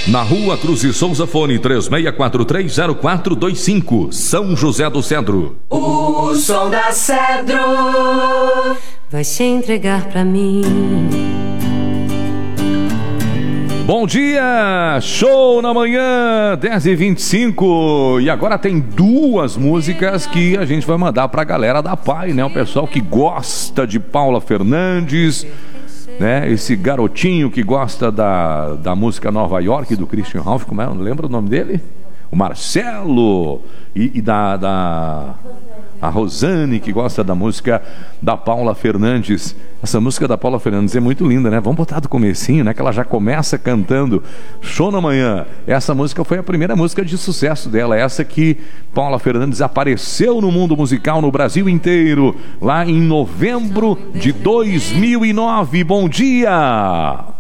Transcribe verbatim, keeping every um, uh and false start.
Na Rua Cruz e Souza, fone três seis quatro três zero quatro dois cinco, São José do Cedro. O som da Cedro vai se entregar pra mim. Bom dia, show na manhã, dez e vinte e cinco. E agora tem duas músicas que a gente vai mandar pra galera da P A I, né? O pessoal que gosta de Paula Fernandes, né? Esse garotinho que gosta da, da música Nova York do Christian Ralph, como é? Lembra o nome dele? O Marcelo. E, e da, da a Rosane, que gosta da música da Paula Fernandes. Essa música da Paula Fernandes é muito linda, né? Vamos botar do comecinho, né? Que ela já começa cantando Show na Manhã. Essa música foi a primeira música de sucesso dela. Essa que Paula Fernandes apareceu no mundo musical no Brasil inteiro, lá em novembro de dois mil e nove. Bom dia!